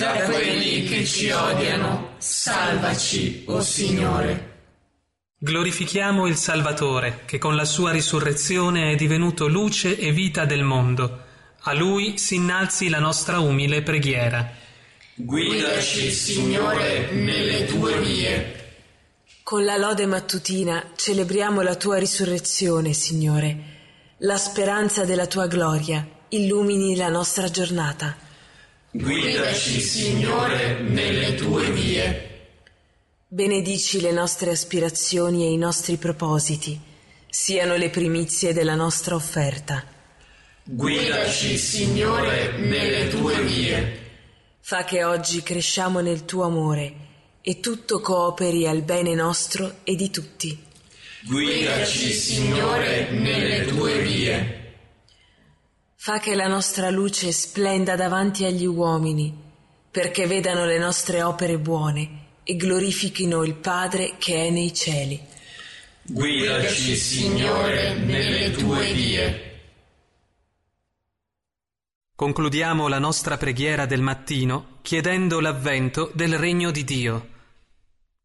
da quelli che ci odiano, salvaci, o Signore. Glorifichiamo il Salvatore, che con la sua risurrezione è divenuto luce e vita del mondo. A Lui si innalzi la nostra umile preghiera. Guidaci, Signore, nelle tue vie. Con la lode mattutina celebriamo la tua risurrezione, Signore. La speranza della tua gloria illumini la nostra giornata. Guidaci, Signore, nelle tue vie. Benedici le nostre aspirazioni e i nostri propositi, siano le primizie della nostra offerta. Guidaci, Signore, nelle tue vie. Fa che oggi cresciamo nel tuo amore e tutto cooperi al bene nostro e di tutti. Guidaci, Signore, nelle tue vie. Fa che la nostra luce splenda davanti agli uomini, perché vedano le nostre opere buone e glorifichino il Padre che è nei cieli. Guidaci, Signore, nelle tue vie. Concludiamo la nostra preghiera del mattino chiedendo l'avvento del Regno di Dio.